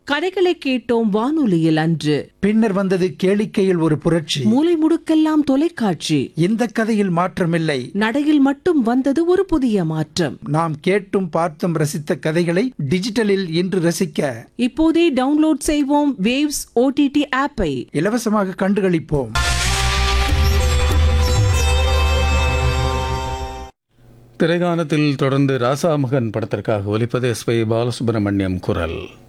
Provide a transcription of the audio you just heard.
கதைகளை கேட்டோம் வானொலியில் அன்று. பின்னர் வந்தது கேளிக்கையில் ஒரு புரட்சி. மூலை முடுக்கெல்லாம் தொலைக்காட்சி. இந்த கதையில் மாற்றமில்லை, நடையில் மட்டும் வந்தது ஒரு புதிய மாற்றம். நாம் கேட்டும் பார்த்தும் ரசித்த கதைகளை டிஜிட்டலில் இன்று ரசிக்க இப்போதே டவுன்லோட் செய்வோம் வேவ்ஸ் OTT ஆப்பை. இலவசமாக கண்டுகளிப்போம். திரைகானத்தில் தொடர்ந்து ராசாமகன் படத்திற்காக ஒலிப்பது எஸ். பி. பாலசுப்ரமணியம் குரல்.